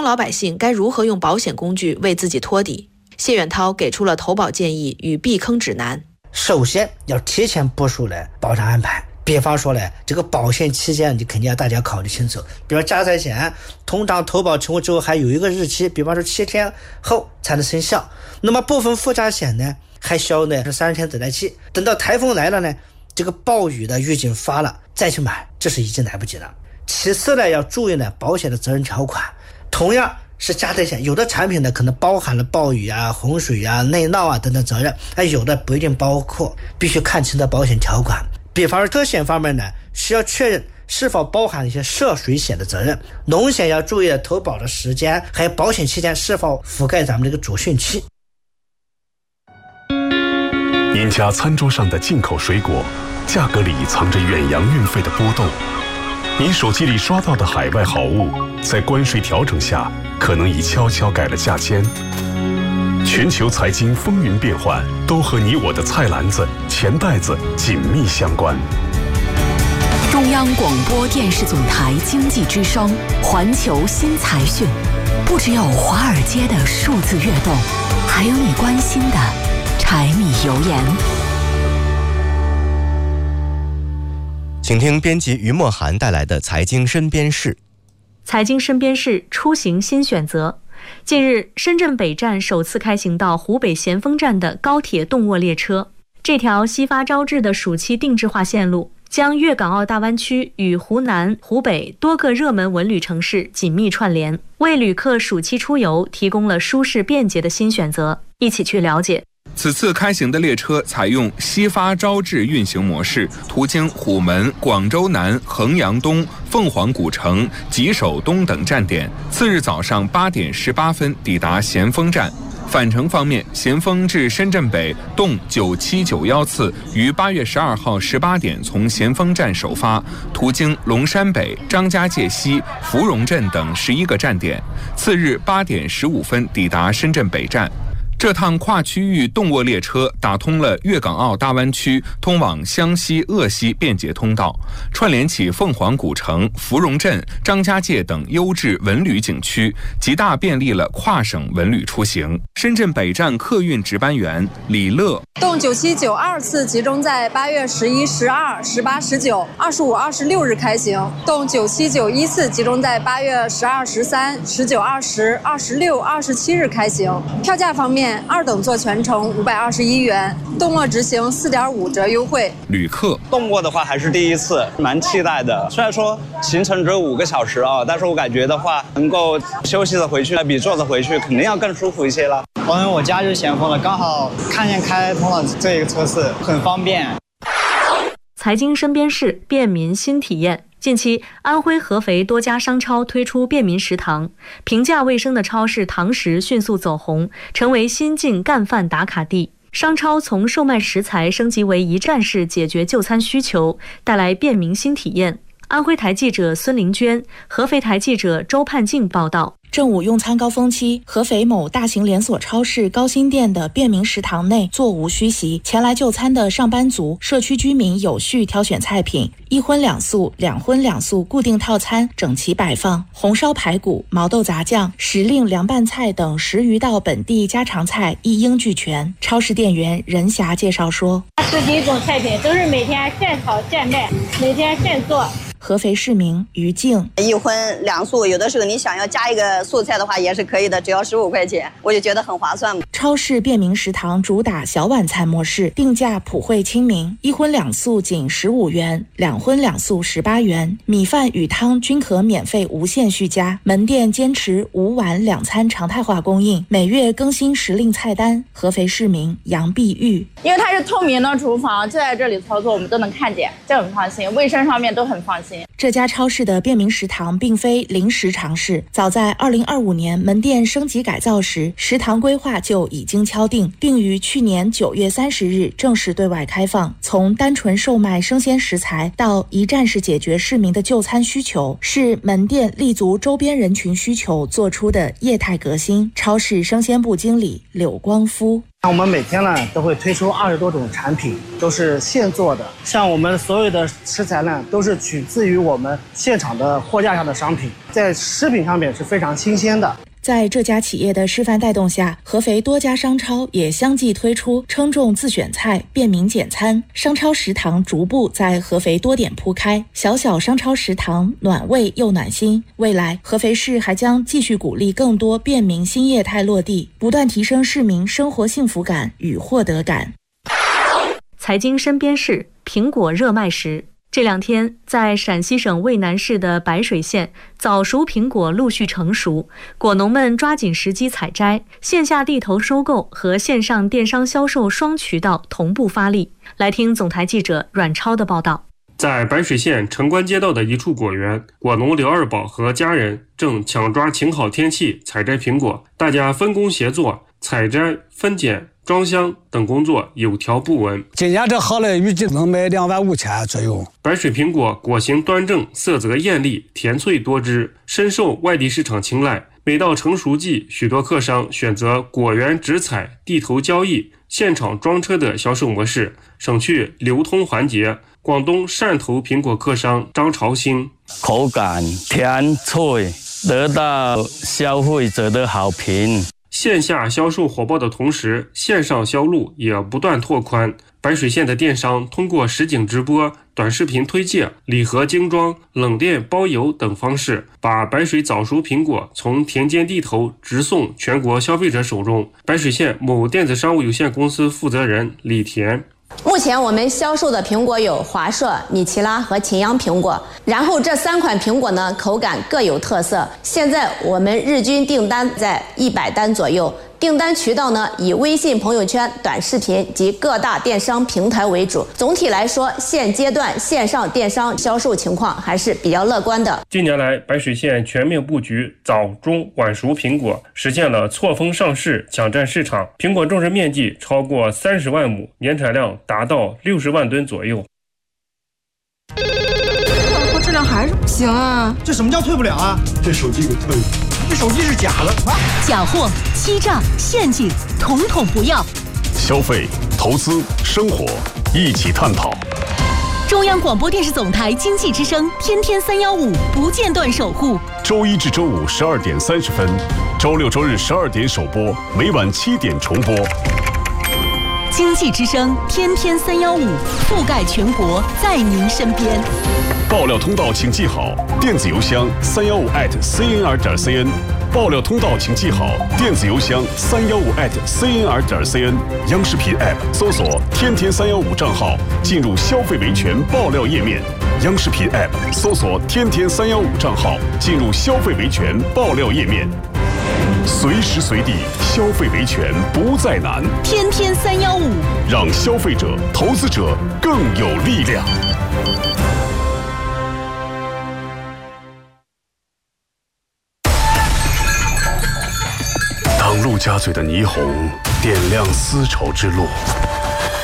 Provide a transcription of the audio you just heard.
老百姓该如何用保险工具为自己托底？谢远涛给出了投保建议与避坑指南。 首先要提前部署了保障安排，比方说呢，这个保险期间你肯定要大家考虑清楚，比如家财险通常投保成功之后还有一个日期，比方说7天后才能生效。那么部分附加险呢还需要呢是30天等待期，等到台风来了呢，这个暴雨的预警发了再去买，这是已经来不及了。其次呢，要注意呢保险的责任条款，同样是家财险，有的产品呢可能包含了暴雨洪水内涝等等责任，有的不一定包括，必须看清的保险条款。比方说车险方面呢，需要确认是否包含一些涉水险的责任，农险要注意投保的时间，还有保险期间是否覆盖咱们这个主汛期。 您家餐桌上的进口水果，价格里藏着远洋运费的波动。您手机里刷到的海外好物，在关税调整下，可能已悄悄改了价签。全球财经风云变幻，都和你我的菜篮子、钱袋子紧密相关。 中央广播电视总台经济之声，环球新财讯，不只有华尔街的数字跃动，还有你关心的柴米油盐。 请听编辑于墨涵带来的财经身边事。 财经身边事，出行新选择。近日，深圳北站首次开行到湖北咸丰站的高铁动卧列车。这条西发招致的暑期定制化线路，将粤港澳大湾区与湖南、湖北多个热门文旅城市紧密串联，为旅客暑期出游提供了舒适便捷的新选择。一起去了解。 此次开行的列车采用西发招致运行模式，途经虎门、广州南、衡阳东、凤凰古城、吉首东等站点。次日早上8点18分抵达咸丰站。返程方面，咸丰至深圳北动9791次于8月12号18点从咸丰站首发，途经龙山北、张家界西、芙蓉镇等11个站点。次日8点15分抵达深圳北站。这趟跨区域动卧列车打通了粤港澳大湾区通往湘西、鄂西便捷通道，串联起凤凰古城、芙蓉镇、张家界等优质文旅景区，极大便利了跨省文旅出行。深圳北站客运值班员李乐， 动9792次集中在8月11、12、18、19、25、26日开行，动9791次集中在8月12、13、19、20、26、27日开行。票价方面，2等座全程521元，动卧直行4.5折优惠。 旅客动卧的话还是第一次，蛮期待的。虽然说行程只有5个小时但是我感觉的话，能够休息的回去比坐着回去肯定要更舒服一些了。 因为我家就是咸丰的，刚好看见开通了这个车次，很方便。 财经身边事，便民新体验。近期，安徽合肥多家商超推出便民食堂，平价卫生的超市堂食迅速走红，成为新晋干饭打卡地。商超从售卖食材升级为一站式解决就餐需求，带来便民新体验。安徽台记者孙玲娟，合肥台记者周盼静报道。 正午用餐高峰期，合肥某大型连锁超市高新店的便民食堂内座无虚席，前来就餐的上班族、社区居民有序挑选菜品，1荤2素、2荤2素固定套餐整齐摆放，红烧排骨、毛豆杂酱、时令凉拌菜等10余道本地家常菜一应俱全。超市店员任霞介绍说 ，10几种菜品都是每天现炒现卖，每天现做。 合肥市民于静 ，1荤2素，有的时候你想要加一个素菜的话也是可以的，只要15块钱，我就觉得很划算。 超市便民食堂主打小晚餐模式，定价普惠亲民，1荤2素仅15元，2荤2素18元，米饭与汤均可免费无限续加。门店坚持5晚2餐常态化供应，每月更新时令菜单。合肥市民杨碧玉， 因为它是透明的厨房，就在这里操作，我们都能看见，这很放心，卫生上面都很放心。 这家超市的便民食堂并非临时尝试，早在2025年门店升级改造时，食堂规划就已经敲定，并于去年9月30日正式对外开放。从单纯售卖生鲜食材到一站式解决市民的就餐需求，是门店立足周边人群需求做出的业态革新。超市生鲜部经理柳光夫， 我们每天呢都会推出20多种产品，都是现做的。像我们所有的食材呢，都是取自于我们现场的货架上的商品，在食品上面是非常新鲜的。 在这家企业的示范带动下，合肥多家商超也相继推出称重自选菜、便民简餐。商超食堂逐步在合肥多点铺开，小小商超食堂暖胃又暖心。未来，合肥市还将继续鼓励更多便民新业态落地，不断提升市民生活幸福感与获得感。 财经身边事，苹果热卖时。这2天，在陕西省渭南市的白水县，早熟苹果陆续成熟，果农们抓紧时机采摘，线下地头收购和线上电商销售双渠道同步发力。来听总台记者阮超的报道。 在白水县城关街道的一处果园，果农刘二宝和家人正抢抓晴好天气采摘苹果，大家分工协作，采摘、分拣、装箱等工作有条不紊。 今年这好了，预计能卖25000左右。 白水苹果果形端正，色泽艳丽，甜脆多汁，深受外地市场青睐。每到成熟季，许多客商选择果园直采、地头交易、现场装车的销售模式，省去流通环节。广东汕头苹果客商张朝兴， 口感甜脆，得到消费者的好评。 线下销售火爆的同时，线上销路也不断拓宽。白水县的电商通过实景直播、短视频推介、礼盒精装、冷链包邮等方式，把白水早熟苹果从田间地头直送全国消费者手中。白水县某电子商务有限公司负责人李田， 目前我们销售的苹果有华硕、米奇拉和秦阳苹果，然后这3款苹果呢，口感各有特色。现在我们日均订单在100单左右，订单渠道呢以微信朋友圈、短视频及各大电商平台为主。总体来说，现阶段线上电商销售情况还是比较乐观的。 近年来，白水县全面布局早、中、晚熟苹果，实现了错峰上市、抢占市场。苹果种植面积超过30万亩，年产量达到60万吨左右。 货质量还是不行啊！ 这什么叫退不了啊？ 这手机给退了， 这手机是假的啊！ 假货、欺诈、陷阱，统统不要。 消费、投资、生活，一起探讨。 中央广播电视总台经济之声，天天315，不间断守护。 周1至周512点30分，周6、周日12点首播，每晚7点重播。 经济之声，天天315，覆盖全国，在您身边。 爆料通道请记好，电子邮箱315@cnr.cn。爆料通道请记好，电子邮箱315@cnr.cn。央视频 App 搜索“天天315”账号，进入消费维权爆料页面。央视频 App 搜索“天天315”账号，进入消费维权爆料页面。随时随地消费维权不再难， 天天315， 让消费者、投资者更有力量。当陆家嘴的霓虹点亮丝绸之路，